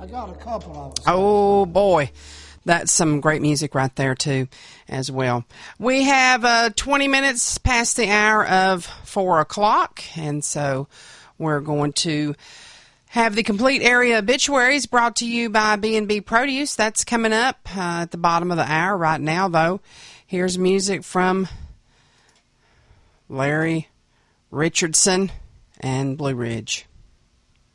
I got a couple of them. Oh, boy. That's some great music right there, too, as well. We have 20 minutes past the hour of 4 o'clock, and so we're going to have the complete area obituaries brought to you by B&B Produce. That's coming up at the bottom of the hour right now, though. Here's music from Larry Richardson and Blue Ridge.